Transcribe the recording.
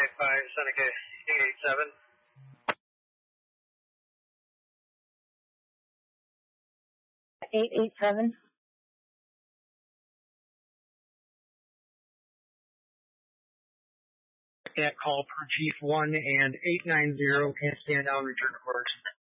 5 Seneca 887. At call per Chief 1 and 890, can stand down, return to court.